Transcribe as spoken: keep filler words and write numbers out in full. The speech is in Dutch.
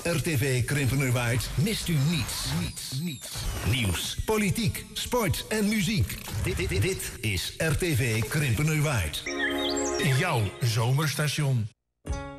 R T V Krimpenerwaard mist u niets. Niets, niets. Nieuws, politiek, sport en muziek. Dit, dit, dit, dit is R T V Krimpenerwaard. Jouw zomerstation.